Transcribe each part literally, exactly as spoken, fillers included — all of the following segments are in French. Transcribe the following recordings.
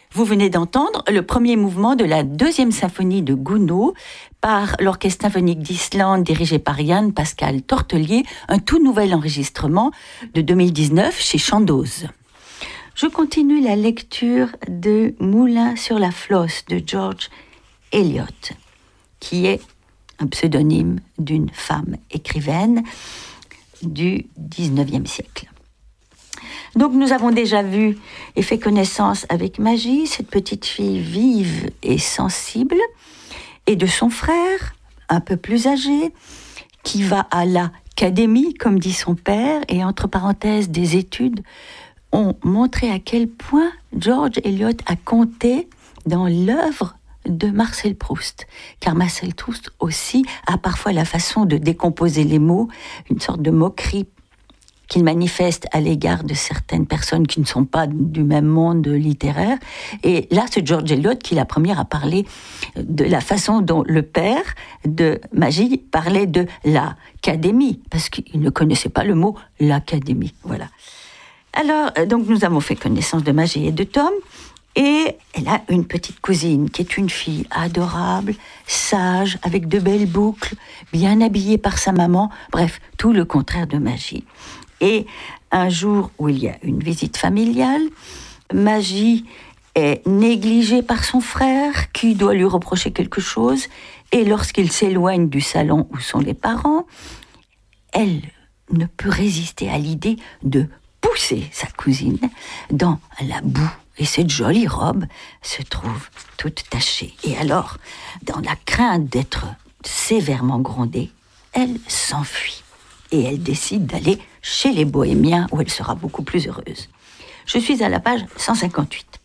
Vous venez d'entendre le premier mouvement de la deuxième symphonie de Gounod par l'Orchestre symphonique d'Islande dirigé par Jan Pascal Tortelier, un tout nouvel enregistrement de deux mille dix-neuf chez Chandos. Je continue la lecture de Moulin sur la Flosse de George Eliot, qui est un pseudonyme d'une femme écrivaine du dix-neuvième siècle. Donc nous avons déjà vu et fait connaissance avec Magie, cette petite fille vive et sensible, et de son frère, un peu plus âgé, qui va à l'académie, comme dit son père, et entre parenthèses, des études ont montré à quel point George Eliot a compté dans l'œuvre de Marcel Proust. Car Marcel Proust aussi a parfois la façon de décomposer les mots, une sorte de moquerie qu'il manifeste à l'égard de certaines personnes qui ne sont pas du même monde littéraire. Et là, c'est George Eliot qui est la première à parler de la façon dont le père de Magie parlait de l'académie, parce qu'il ne connaissait pas le mot l'académie. Voilà. Alors, donc nous avons fait connaissance de Magie et de Tom, et elle a une petite cousine qui est une fille adorable, sage, avec de belles boucles, bien habillée par sa maman, bref, tout le contraire de Magie. Et un jour où il y a une visite familiale, Magie est négligée par son frère qui doit lui reprocher quelque chose, et lorsqu'il s'éloigne du salon où sont les parents, elle ne peut résister à l'idée de pousser sa cousine dans la boue. Et cette jolie robe se trouve toute tachée. Et alors, dans la crainte d'être sévèrement grondée, elle s'enfuit. Et elle décide d'aller chez les Bohémiens, où elle sera beaucoup plus heureuse. Je suis à la page cent cinquante-huit.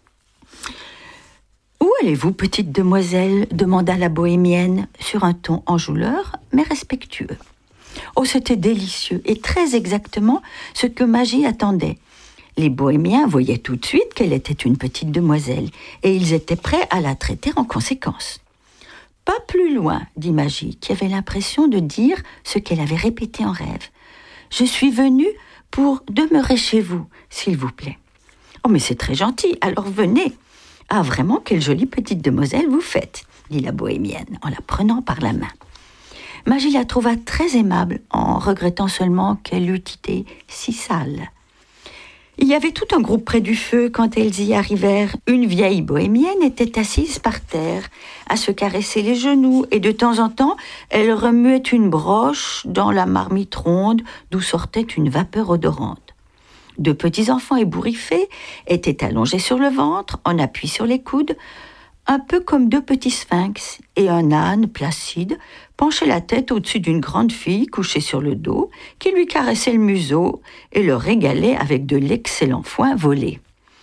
« Où allez-vous, petite demoiselle ?» demanda la Bohémienne, sur un ton enjôleur, mais respectueux. Oh, c'était délicieux, et très exactement ce que Magie attendait. Les Bohémiens voyaient tout de suite qu'elle était une petite demoiselle, et ils étaient prêts à la traiter en conséquence. « Pas plus loin, » dit Magie, qui avait l'impression de dire ce qu'elle avait répété en rêve. « Je suis venue pour demeurer chez vous, s'il vous plaît. »« Oh, mais c'est très gentil, alors venez. »« Ah, vraiment, quelle jolie petite demoiselle vous faites, » dit la Bohémienne, en la prenant par la main. Magie la trouva très aimable, en regrettant seulement qu'elle eût été si sale. Il y avait tout un groupe près du feu quand elles y arrivèrent. Une vieille bohémienne était assise par terre, à se caresser les genoux, et de temps en temps, elle remuait une broche dans la marmite ronde d'où sortait une vapeur odorante. De petits enfants ébouriffés étaient allongés sur le ventre, en appui sur les coudes, un peu comme deux petits sphinx, et un âne placide penchait la tête au-dessus d'une grande fille couchée sur le dos, qui lui caressait le museau et le régalait avec de l'excellent foin volé.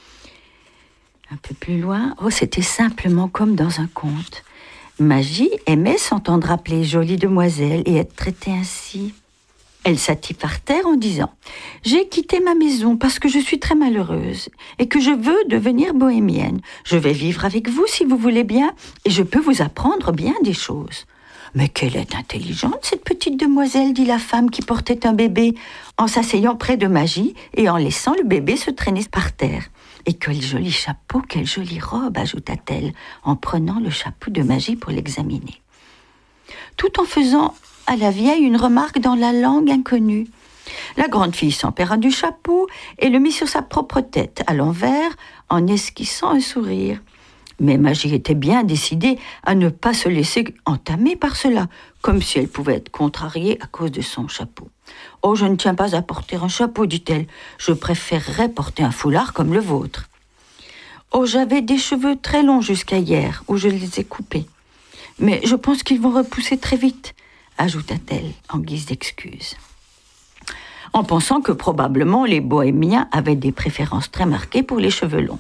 Un peu plus loin, oh, c'était simplement comme dans un conte. Magie aimait s'entendre appeler jolie demoiselle et être traitée ainsi. Elle s'assit par terre en disant « J'ai quitté ma maison parce que je suis très malheureuse et que je veux devenir bohémienne. Je vais vivre avec vous si vous voulez bien et je peux vous apprendre bien des choses. » « Mais qu'elle est intelligente, cette petite demoiselle, » dit la femme qui portait un bébé, en s'asseyant près de Magie et en laissant le bébé se traîner par terre. « Et quel joli chapeau, quelle jolie robe, » ajouta-t-elle, en prenant le chapeau de Magie pour l'examiner. Tout en faisant à la vieille une remarque dans la langue inconnue. La grande fille s'empara du chapeau et le mit sur sa propre tête, à l'envers, en esquissant un sourire. Mais Magie était bien décidée à ne pas se laisser entamer par cela, comme si elle pouvait être contrariée à cause de son chapeau. « Oh, je ne tiens pas à porter un chapeau, dit-elle. Je préférerais porter un foulard comme le vôtre. »« Oh, j'avais des cheveux très longs jusqu'à hier, où je les ai coupés. Mais je pense qu'ils vont repousser très vite, » ajouta-t-elle en guise d'excuse. En pensant que probablement les bohémiens avaient des préférences très marquées pour les cheveux longs.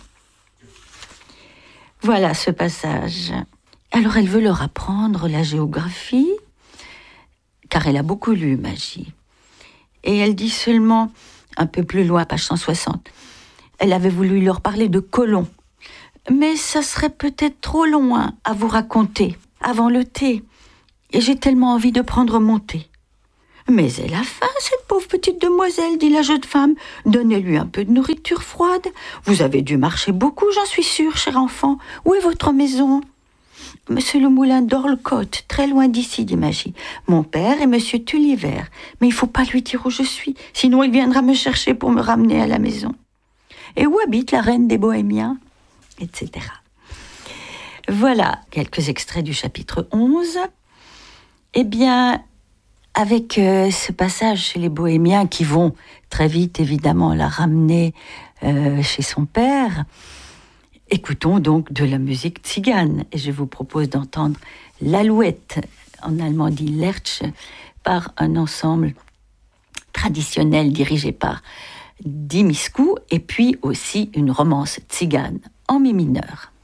Voilà ce passage. Alors elle veut leur apprendre la géographie, car elle a beaucoup lu Magie. Et elle dit seulement, un peu plus loin, page cent soixante, elle avait voulu leur parler de Colomb. Mais ça serait peut-être trop loin à vous raconter avant le thé. Et j'ai tellement envie de prendre mon thé. Mais elle a faim, cette pauvre petite demoiselle, dit la jeune femme. Donnez-lui un peu de nourriture froide. Vous avez dû marcher beaucoup, j'en suis sûre, cher enfant. Où est votre maison ? Monsieur le moulin d'Orlecote, très loin d'ici, dit Magie. Mon père est monsieur Tulliver, mais il ne faut pas lui dire où je suis, sinon il viendra me chercher pour me ramener à la maison. Et où habite la reine des Bohémiens ? Etc. Voilà quelques extraits du chapitre onze. Eh bien, avec euh, ce passage chez les Bohémiens qui vont très vite, évidemment, la ramener euh, chez son père, écoutons donc de la musique tzigane. Et je vous propose d'entendre l'Alouette, en allemand dit Lerche, par un ensemble traditionnel dirigé par Dimiscu, et puis aussi une romance tzigane en mi mineur.